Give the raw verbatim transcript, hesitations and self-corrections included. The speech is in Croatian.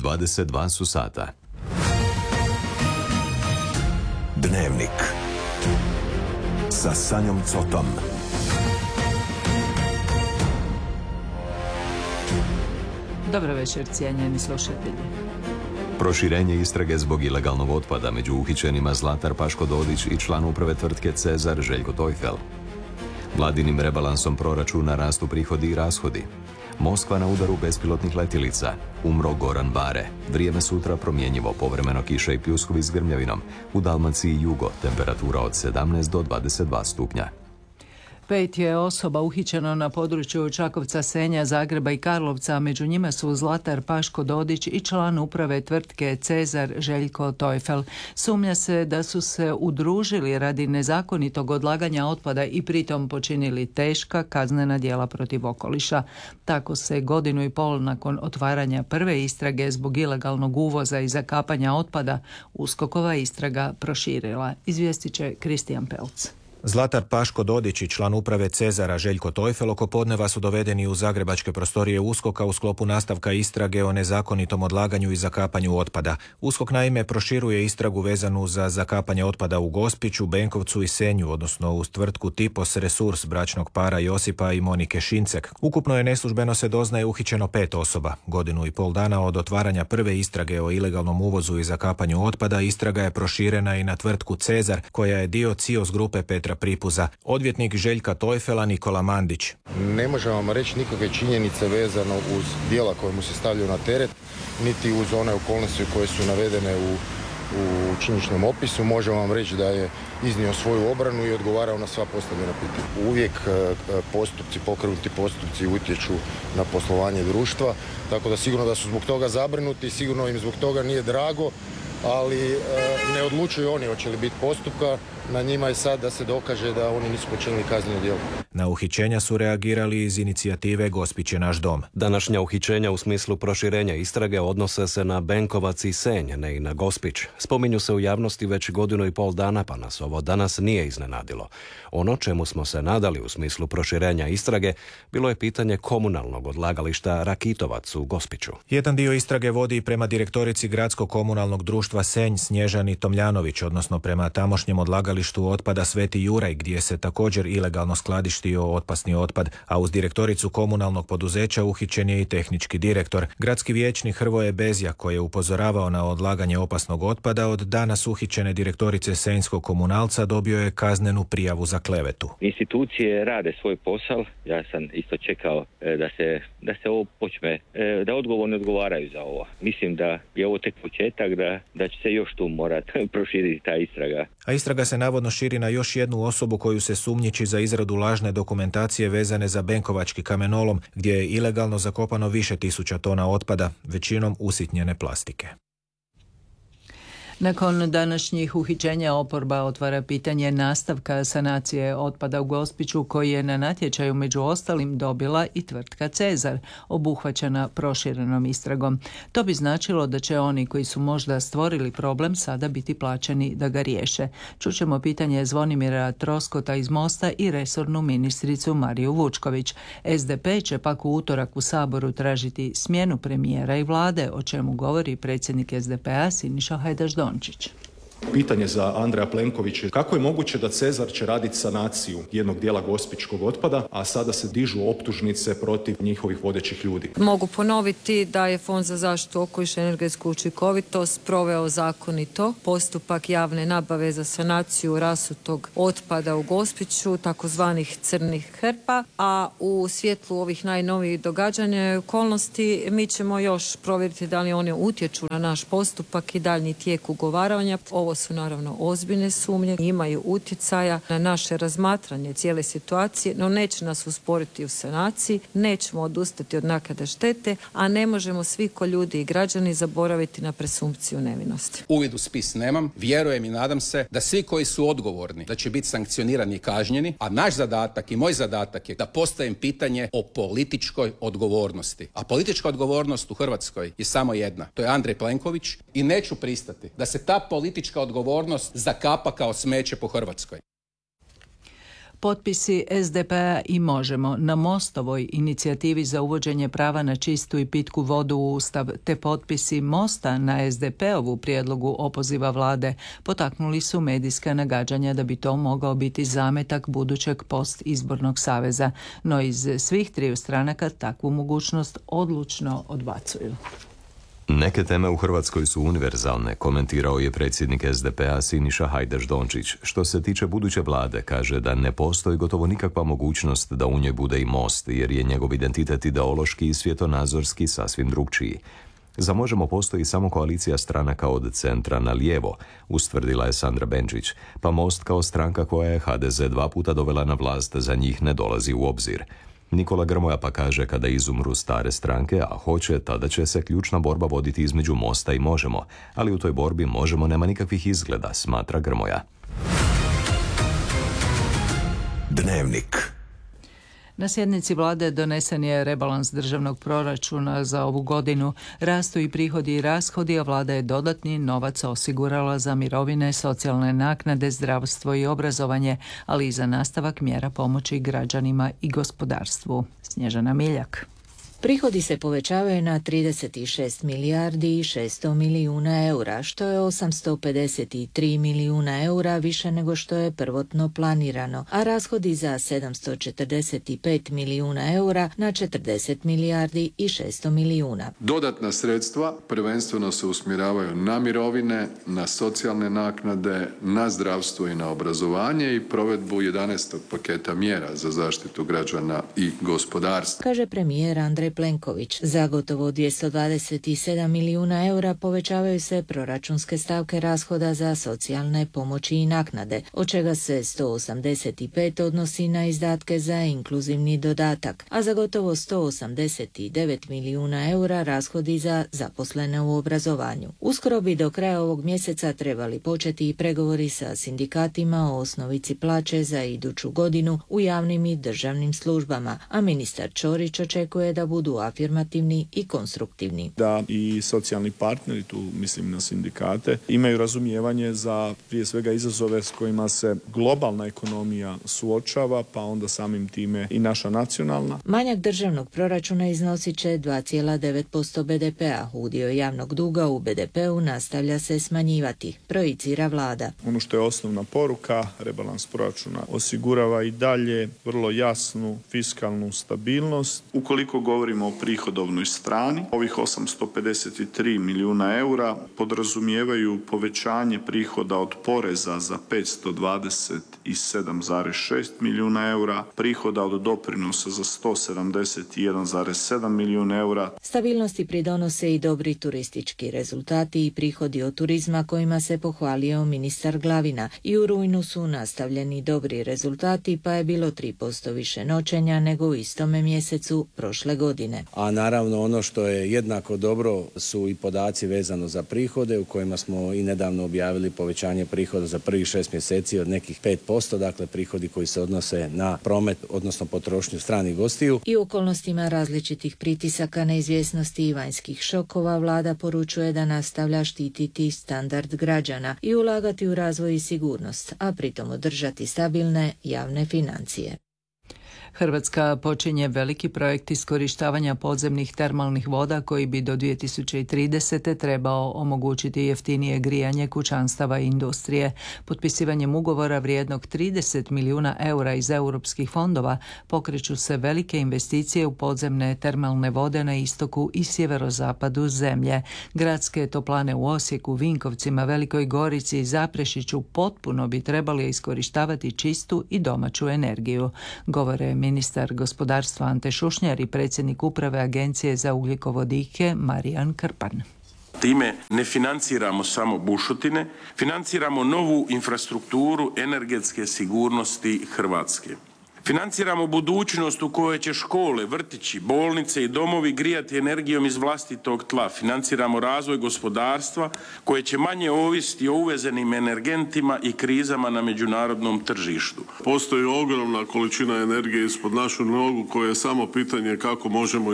dvadeset dva su sata. Dnevnik sa Sanjom Cotom. Dobro večer, cijenjeni slušatelji. Proširenje istrage zbog ilegalnog otpada među uhićenima Zlatar Paško Dodić i član uprave tvrtke Cezar Željko Tojfel. Vladinim rebalansom proračuna rastu prihodi i rashodi. Moskva na udaru bespilotnih letjelica. Umro Goran Bare. Vrijeme sutra promjenjivo, povremeno kiša i pljuskovi s grmljavinom. U Dalmaciji jugo, temperatura od sedamnaest do dvadeset dva stupnja. Pet je osoba uhićeno na području Čakovca, Senja, Zagreba i Karlovca, a među njima su Zlatar Paško Dodić i član uprave tvrtke Cezar Željko Tojfel. Sumnja se da su se udružili radi nezakonitog odlaganja otpada i pritom počinili teška kaznena djela protiv okoliša. Tako se godinu i pol nakon otvaranja prve istrage zbog ilegalnog uvoza i zakapanja otpada USKOK-ova istraga proširila. Izvijestit će Kristijan Pelc. Zlatar Paško Dodić i član uprave Cezara Željko Tojfel oko podneva su dovedeni u zagrebačke prostorije USKOK-a u sklopu nastavka istrage o nezakonitom odlaganju i zakapanju otpada. USKOK naime proširuje istragu vezanu za zakapanje otpada u Gospiću, Benkovcu i Senju, odnosno uz tvrtku Tipos Resurs bračnog para Josipa i Monike Šincek. Ukupno je neslužbeno se doznaje uhićeno pet osoba. Godinu i pol dana od otvaranja prve istrage o ilegalnom uvozu i zakapanju otpada istraga je proširena i na tvrtku Cezar, koja je dio Cios grupe Petra Pripuza. Odvjetnik Željka Tojfela Nikola Mandić. Ne možemo vam reći nikakve činjenice vezano uz djela koje mu se stavljaju na teret, niti uz one okolnosti koje su navedene u, u činjeničnom opisu. Možemo vam reći da je iznio svoju obranu i odgovarao na sva postavljena pitanja. Uvijek postupci, pokrenuti postupci utječu na poslovanje društva, tako da sigurno da su zbog toga zabrinuti, sigurno im zbog toga nije drago, ali e, ne odlučuju oni hoće li biti postupka, na njima je sad da se dokaže da oni nisu počinili kazneno djelo. Na uhićenja su reagirali iz inicijative Gospić je naš dom. Današnja uhićenja u smislu proširenja istrage odnose se na Benkovac i Senj, ne i na Gospić. Spominju se u javnosti već godinu i pol dana, pa nas ovo danas nije iznenadilo. Ono čemu smo se nadali u smislu proširenja istrage bilo je pitanje komunalnog odlagališta Rakitovac u Gospiću. Jedan dio istrage vodi prema direktorici Gradskog komunalnog društva Senj Snježani Tomljanović, odnosno prema tamošnjem odlagalištu otpada Sveti Juraj, gdje se također ilegalno skladištio otpasni otpad, a uz direktoricu komunalnog poduzeća uhićen je i tehnički direktor. Gradski vijećnik Hrvoje Bezjak, koji je upozoravao na odlaganje opasnog otpada, od danas uhićene direktorice Senjskog komunalca dobio je kaznenu prijavu za klevetu. Institucije rade svoj posao. Ja sam isto čekao da se, da se ovo počne, da odgovorni odgovaraju za ovo. Mislim da je ovo tek početak, da, da će se još tu morati proširiti ta istraga. A istraga se navodno širi na još jednu osobu koju se sumnjiči za izradu lažne dokumentacije vezane za benkovački kamenolom, gdje je ilegalno zakopano više tisuća tona otpada, većinom usitnjene plastike. Nakon današnjih uhićenja oporba otvara pitanje nastavka sanacije otpada u Gospiću, koji je na natječaju među ostalim dobila i tvrtka Cezar, obuhvaćena proširenom istragom. To bi značilo da će oni koji su možda stvorili problem sada biti plaćeni da ga riješe. Čućemo pitanje Zvonimira Troskota iz Mosta i resornu ministricu Mariju Vučković. S D P će pak u utorak u Saboru tražiti smjenu premijera i vlade, o čemu govori predsjednik S D P-a Siniša Hajdaš-Dončić. Pitanje za Andreja Plenkovića. Kako je moguće da Cezar će raditi sanaciju jednog dijela gospićkog otpada, a sada se dižu optužnice protiv njihovih vodećih ljudi? Mogu ponoviti da je Fond za zaštitu okoliša i energetsku učinkovitost proveo zakonito postupak javne nabave za sanaciju rasutog otpada u Gospiću, takozvanih crnih hrpa, a u svjetlu ovih najnovijih događanja i okolnosti mi ćemo još provjeriti da li one utječu na naš postupak i daljnji tijek ugovaranja. Ovo su naravno ozbiljne sumnje, imaju utjecaja na naše razmatranje cijele situacije, no neće nas usporiti u sanaciji, nećemo odustati od naknade štete, a ne možemo svi ko ljudi i građani zaboraviti na presumpciju nevinosti. Uvid u spis nemam, vjerujem i nadam se da svi koji su odgovorni da će biti sankcionirani i kažnjeni, a naš zadatak i moj zadatak je da postavim pitanje o političkoj odgovornosti. A politička odgovornost u Hrvatskoj je samo jedna, to je Andrej Plenković, i neću pristati da se ta politička odgovornost zakapa kao smeće po Hrvatskoj. Potpisi S D P-a i Možemo na Mostovoj inicijativi za uvođenje prava na čistu i pitku vodu u Ustav te potpisi Mosta na S D P-ovu prijedlogu opoziva vlade potaknuli su medijska nagađanja da bi to mogao biti zametak budućeg postizbornog saveza, no iz svih triju stranaka takvu mogućnost odlučno odbacuju. Neke teme u Hrvatskoj su univerzalne, komentirao je predsjednik S D P-a Siniša Hajdaš Dončić. Što se tiče buduće vlade, kaže da ne postoji gotovo nikakva mogućnost da u njoj bude i Most, jer je njegov identitet ideološki i svjetonazorski sasvim drukčiji. Za Možemo postoji samo koalicija stranaka od centra na lijevo, ustvrdila je Sandra Benčić, pa Most kao stranka koja je H D Z dva puta dovela na vlast za njih ne dolazi u obzir. Nikola Grmoja pa kaže kada izumru stare stranke, a hoće, tada će se ključna borba voditi između Mosta i Možemo, ali u toj borbi Možemo nema nikakvih izgleda, smatra Grmoja. Dnevnik. Na sjednici vlade donesen je rebalans državnog proračuna za ovu godinu. Rastu i prihodi i rashodi, a vlada je dodatni novac osigurala za mirovine, socijalne naknade, zdravstvo i obrazovanje, ali i za nastavak mjera pomoći građanima i gospodarstvu. Snježana Miljak. Prihodi se povećavaju na trideset šest milijardi i šesto milijuna eura, što je osamsto pedeset tri milijuna eura više nego što je prvotno planirano, a rashodi za sedamsto četrdeset pet milijuna eura na četrdeset milijardi i šesto milijuna. Dodatna sredstva prvenstveno se usmjeravaju na mirovine, na socijalne naknade, na zdravstvo i na obrazovanje i provedbu jedanaestog paketa mjera za zaštitu građana i gospodarstva, kaže premijer Andrej Plenković. Za gotovo dvjesto dvadeset sedam milijuna eura povećavaju se proračunske stavke rashoda za socijalne pomoći i naknade, od čega se sto osamdeset pet odnosi na izdatke za inkluzivni dodatak, a za gotovo sto osamdeset devet milijuna eura rashodi za zaposlene u obrazovanju. Uskoro bi do kraja ovog mjeseca trebali početi i pregovori sa sindikatima o osnovici plaće za iduću godinu u javnim i državnim službama, a ministar Ćorić očekuje da budu afirmativni i konstruktivni. Da i socijalni partneri, tu mislim na sindikate, imaju razumijevanje za prije svega izazove s kojima se globalna ekonomija suočava, pa onda samim time i naša nacionalna. Manjak državnog proračuna iznosit će dva zarez devet posto be de pe a. Udio javnog duga u be de pe u nastavlja se smanjivati, projicira vlada. Ono što je osnovna poruka, rebalans proračuna osigurava i dalje vrlo jasnu fiskalnu stabilnost. Ukoliko govorimo o prihodovnoj strani, ovih osamsto pedeset tri milijuna eura podrazumijevaju povećanje prihoda od poreza za petsto dvadeset sedam zarez šest milijuna eura, prihoda od doprinosa za sto sedamdeset jedan zarez sedam milijuna eura. Stabilnosti pridonose i dobri turistički rezultati i prihodi od turizma kojima se pohvalio ministar Glavina. I u rujnu su nastavljeni dobri rezultati, pa je bilo tri posto više noćenja nego u istome mjesecu prošle godine. A naravno ono što je jednako dobro su i podaci vezano za prihode u kojima smo i nedavno objavili povećanje prihoda za prvih šest mjeseci od nekih pet posto, dakle prihodi koji se odnose na promet, odnosno potrošnju stranih gostiju. I u okolnostima različitih pritisaka, neizvjesnosti i vanjskih šokova vlada poručuje da nastavlja štititi standard građana i ulagati u razvoj i sigurnost, a pritom održati stabilne javne financije. Hrvatska počinje veliki projekt iskorištavanja podzemnih termalnih voda koji bi do dvije tisuće tridesete trebao omogućiti jeftinije grijanje kućanstava i industrije. Potpisivanjem ugovora vrijednog trideset milijuna eura iz europskih fondova pokreću se velike investicije u podzemne termalne vode na istoku i sjeverozapadu zemlje. Gradske toplane u Osijeku, Vinkovcima, Velikoj Gorici i Zaprešiću potpuno bi trebali iskorištavati čistu i domaću energiju, govore ministar gospodarstva Ante Šušnjar i predsjednik uprave Agencije za ugljikovodike Marijan Krpan. Time ne financiramo samo bušotine, financiramo novu infrastrukturu energetske sigurnosti Hrvatske. Financiramo budućnost u kojoj će škole, vrtići, bolnice i domovi grijati energijom iz vlastitog tla. Financiramo razvoj gospodarstva koje će manje ovisiti o uvezenim energentima i krizama na međunarodnom tržištu. Postoji ogromna količina energije ispod našu nogu koje je samo pitanje kako možemo